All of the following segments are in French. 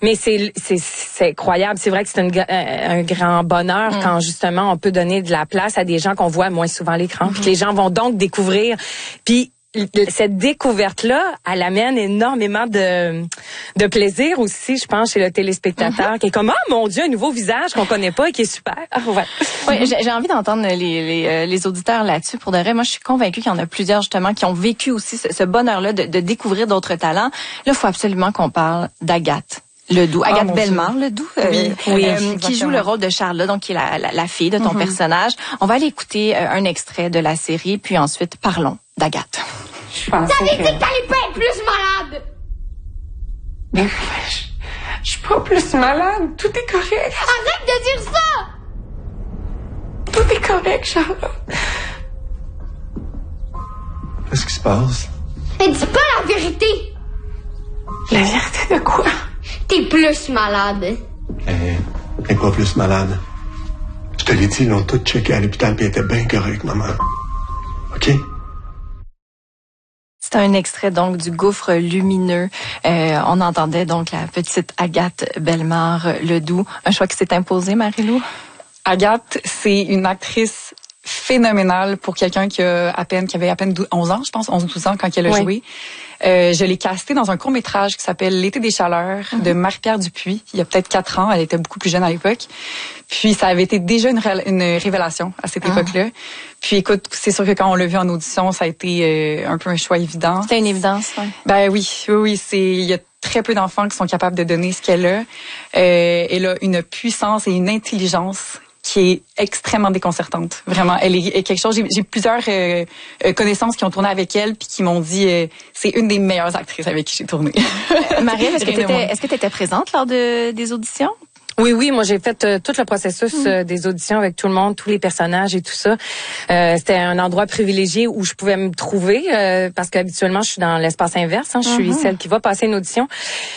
Mais c'est incroyable. C'est vrai que c'est un grand bonheur quand justement on peut donner de la place à des gens qu'on voit moins souvent à l'écran. Puis les gens vont donc découvrir. Puis cette découverte-là, elle amène énormément de plaisir aussi, je pense, chez le téléspectateur, qui est comme, oh mon Dieu, un nouveau visage qu'on connaît pas et qui est super. Ouais. Oui, j'ai envie d'entendre les auditeurs là-dessus. Pour de vrai, moi, je suis convaincue qu'il y en a plusieurs, justement, qui ont vécu aussi ce bonheur-là de découvrir d'autres talents. Là, il faut absolument qu'on parle d'Agathe Ledoux. Agathe Bellemare Ledoux, qui joue le rôle de Charlotte, donc qui est la fille de ton personnage. On va aller écouter un extrait de la série, puis ensuite, parlons d'Agathe. T'avais dit que t'allais pas être plus malade! Mais je suis pas plus malade. Tout est correct. Arrête de dire ça! Tout est correct, Charlotte. Qu'est-ce qui se passe? Mais dis pas la vérité! La vérité de quoi? T'es plus malade. Elle est pas plus malade. Je te l'ai dit, ils l'ont tout checké à l'hôpital puis elle était bien correcte, maman. OK? C'est un extrait donc du Gouffre lumineux. On entendait donc la petite Agathe Bellemare Ledoux. Un choix qui s'est imposé, Marie-Lou? Agathe, c'est une actrice phénoménale pour quelqu'un qui avait à peine 11 ans, je pense, 11 ou 12 ans quand elle a joué. Je l'ai castée dans un court-métrage qui s'appelle L'été des chaleurs de Marie-Pierre Dupuis, il y a peut-être 4 ans. Elle était beaucoup plus jeune à l'époque. Puis ça avait été déjà une révélation à cette époque-là. Puis écoute, c'est sûr que quand on l'a vu en audition, ça a été un peu un choix évident. C'était une évidence, ouais. Ben oui, il y a très peu d'enfants qui sont capables de donner ce qu'elle a. Elle a une puissance et une intelligence qui est extrêmement déconcertante. Vraiment, elle est quelque chose. J'ai plusieurs connaissances qui ont tourné avec elle puis qui m'ont dit c'est une des meilleures actrices avec qui j'ai tourné. Marie, est-ce que tu étais présente lors des auditions? Oui, moi j'ai fait tout le processus des auditions avec tout le monde, tous les personnages et tout ça. C'était un endroit privilégié où je pouvais me trouver parce qu'habituellement je suis dans l'espace inverse. Je suis celle qui va passer une audition.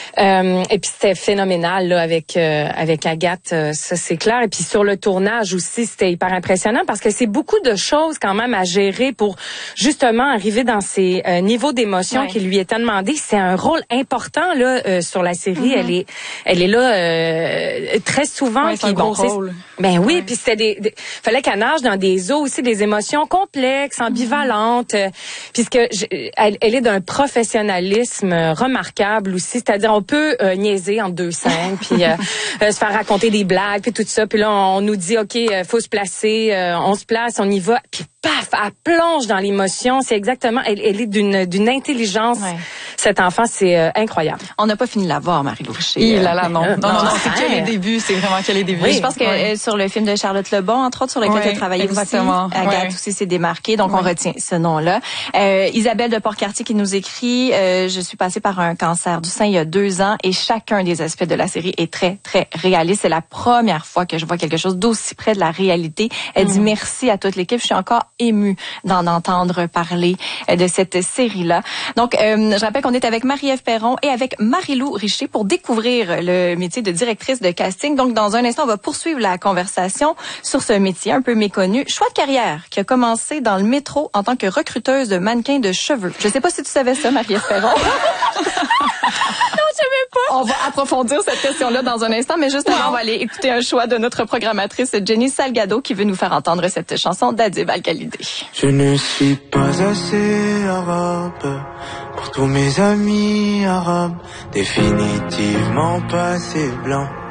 Et puis c'était phénoménal là avec Agathe, ça c'est clair. Et puis sur le tournage aussi, c'était hyper impressionnant parce que c'est beaucoup de choses quand même à gérer pour justement arriver dans ces niveaux d'émotion qui lui étaient demandés. C'est un rôle important là sur la série. Elle est là. Très souvent, c'est un gros rôle. Ben oui, puis c'était fallait qu'elle nage dans des eaux aussi, des émotions complexes, ambivalentes. Puisque elle est d'un professionnalisme remarquable aussi, c'est-à-dire on peut niaiser en 2 scènes, puis se faire raconter des blagues, puis tout ça, puis là on nous dit ok, faut se placer, on se place, on y va, puis paf, elle plonge dans l'émotion. C'est exactement, elle est d'une intelligence. Cet enfant, c'est incroyable. On n'a pas fini de la voir, Marie-Lou Richer. Non, c'est que les débuts, c'est vraiment que les débuts. Oui, je pense que sur le film de Charlotte Lebon, entre autres, sur lequel tu as travaillé exactement. aussi, Agathe aussi s'est démarquée, donc on retient ce nom-là. Isabelle de Port-Cartier qui nous écrit, je suis passée par un cancer du sein il y a 2 ans et chacun des aspects de la série est très, très réaliste. C'est la première fois que je vois quelque chose d'aussi près de la réalité. Elle dit merci à toute l'équipe. Je suis encore émue d'en entendre parler de cette série-là. Donc, je rappelle qu'on est avec Marie-Ève Perron et avec Marie-Lou Richer pour découvrir le métier de directrice de casting. Donc, dans un instant, on va poursuivre la conversation sur ce métier un peu méconnu. Choix de carrière qui a commencé dans le métro en tant que recruteuse de mannequins de cheveux. Je sais pas si tu savais ça, Marie-Ève Perron. Non, je savais pas. On va approfondir cette question-là dans un instant, mais juste avant, on va aller écouter un choix de notre programmatrice Jenny Salgado qui veut nous faire entendre cette chanson d'Adib Al-Khalidi. Je ne suis pas assez arabe pour tous mes amis arabes, définitivement pas assez blanc.